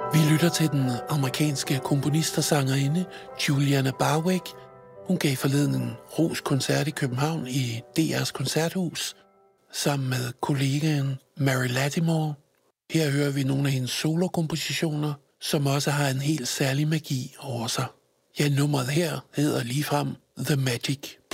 Vi lytter til den amerikanske komponist og sangerinde Juliana Barwick. Hun gav forleden en roskoncert i København i DR's koncerthus sammen med kollegaen Mary Lattimore. Her hører vi nogle af hendes solokompositioner, som også har en helt særlig magi over sig. Ja, nummeret her hedder ligefrem The Magic